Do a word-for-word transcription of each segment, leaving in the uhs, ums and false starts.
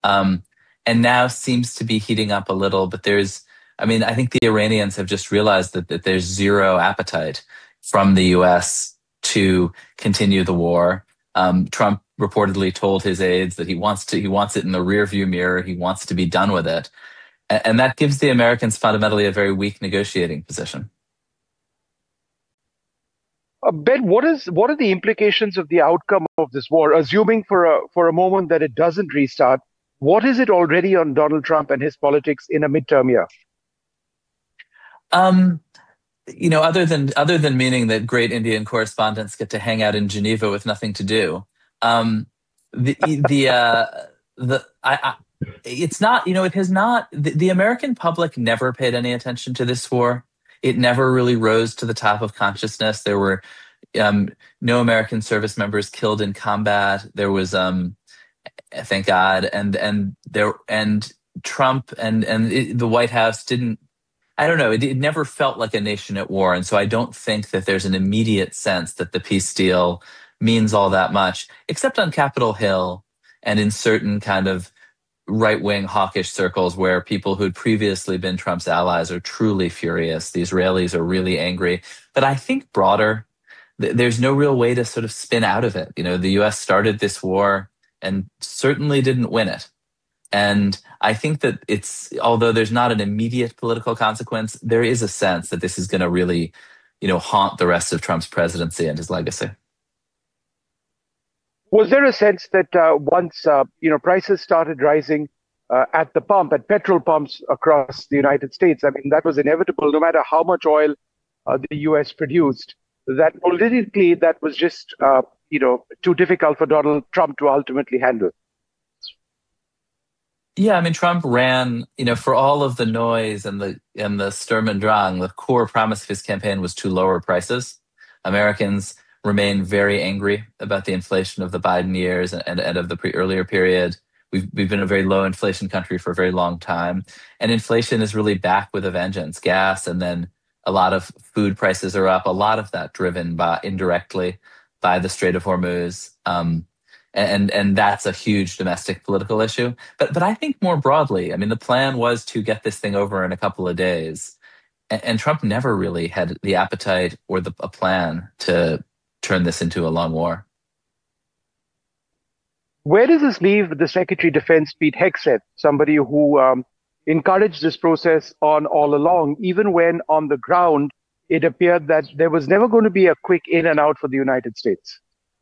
Um, and now seems to be heating up a little, but there's, I mean, I think the Iranians have just realized that, that there's zero appetite from the U S to continue the war. Um, Trump reportedly told his aides that he wants to, he wants it in the rearview mirror. He wants to be done with it. And, and that gives the Americans fundamentally a very weak negotiating position. Uh, Ben, what is what are the implications of the outcome of this war? Assuming for a for a moment that it doesn't restart, what is it already on Donald Trump and his politics in a midterm year? Um, you know, other than other than meaning that great Indian correspondents get to hang out in Geneva with nothing to do, um, the the uh, the I, I it's not, you know, it has not, the, the American public never paid any attention to this war. It never really rose to the top of consciousness. There were um, no American service members killed in combat. There was, um, thank God, and and there and Trump and and it, the White House didn't. I don't know. It, it never felt like a nation at war, and so I don't think that there's an immediate sense that the peace deal means all that much, except on Capitol Hill and in certain kind of right-wing hawkish circles where people who'd previously been Trump's allies are truly furious. The Israelis are really angry. But I think broader, th- there's no real way to sort of spin out of it. You know, the U S started this war and certainly didn't win it. And I think that it's, although there's not an immediate political consequence, there is a sense that this is going to really, you know, haunt the rest of Trump's presidency and his legacy. Was there a sense that uh, once uh, you know prices started rising uh, at the pump, at petrol pumps across the United States, I mean, that was inevitable no matter how much oil uh, the U S produced, that politically that was just uh, you know too difficult for Donald Trump to ultimately handle? Yeah, I mean, Trump ran, you know, for all of the noise and the and the Sturm und Drang, the core promise of his campaign was to lower prices. Americans remain very angry about the inflation of the Biden years and, and of the pre earlier period. We've we've been a very low inflation country for a very long time. And inflation is really back with a vengeance. Gas, and then a lot of food prices are up, a lot of that driven by indirectly by the Strait of Hormuz. Um, and and that's a huge domestic political issue. But but I think more broadly, I mean, the plan was to get this thing over in a couple of days. And, and Trump never really had the appetite or the a plan to turn this into a long war. Where does this leave the Secretary of Defense, Pete Hegseth, somebody who um, encouraged this process on all along, even when on the ground it appeared that there was never going to be a quick in and out for the United States?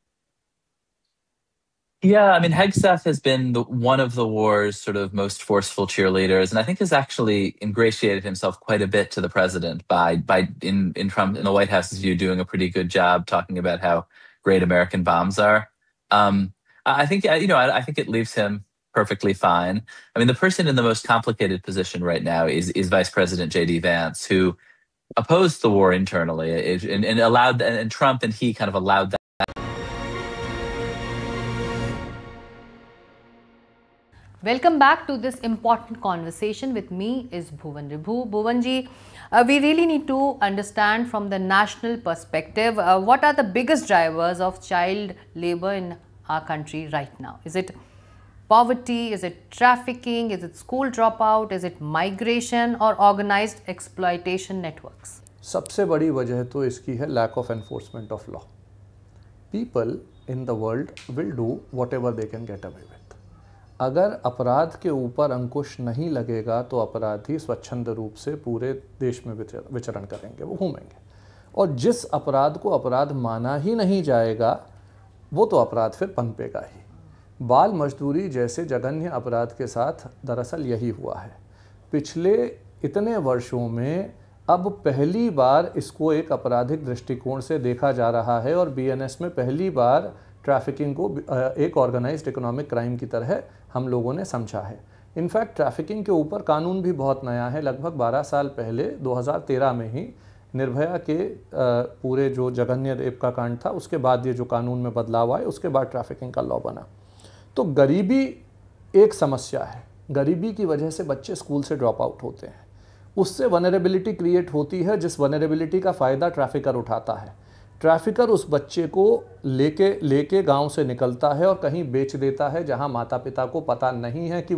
Yeah, I mean, Hegseth has been the, one of the war's sort of most forceful cheerleaders, and I think has actually ingratiated himself quite a bit to the president by, by in in Trump, in the White House's view, doing a pretty good job talking about how great American bombs are. Um, I think you know, I, I think it leaves him perfectly fine. I mean, the person in the most complicated position right now is is Vice President J D Vance, who opposed the war internally and, and allowed, and Trump and he kind of allowed that. Welcome back to this important conversation. With me is Bhuvan Ribhu. Bhuvanji, uh, we really need to understand from the national perspective, uh, what are the biggest drivers of child labor in our country right now? Is it poverty? Is it trafficking? Is it school dropout? Is it migration or organized exploitation networks? सबसे बड़ी वजह तो इसकी है lack of enforcement of law. People in the world will do whatever they can get away with. अगर अपराध के ऊपर अंकुश नहीं लगेगा तो अपराधी स्वच्छंद रूप से पूरे देश में विचरण करेंगे, वो घूमेंगे, और जिस अपराध को अपराध माना ही नहीं जाएगा वो तो अपराध फिर पनपेगा ही। बाल मजदूरी जैसे जघन्य अपराध के साथ दरअसल यही हुआ है। पिछले इतने वर्षों में अब पहली बार इसको एक आपराधिक दृष्टिकोण से देखा जा रहा है और बी एन एस में पहली बार ट्रैफिकिंग को एक ऑर्गेनाइज्ड इकोनॉमिक क्राइम की तरह हम लोगों ने समझा है। इनफैक्ट ट्रैफिकिंग के ऊपर कानून भी बहुत नया है। लगभग बारह साल पहले दो हज़ार तेरह में ही निर्भया के पूरे जो जघन्य रेप का कांड था उसके बाद ये जो कानून में बदलाव आए उसके बाद ट्रैफिकिंग का लॉ बना। तो गरीबी एक समस्या है। गरीबी की वजह से बच्चे स्कूल से ड्रॉप आउट होते हैं, उससे वनरेबिलिटी क्रिएट होती है जिस वनरेबिलिटी का फ़ायदा ट्रैफिकर उठाता है। ट्रैफिकर उस बच्चे को लेके लेके गांव से निकलता है और कहीं बेच देता है जहां माता पिता को पता नहीं है कि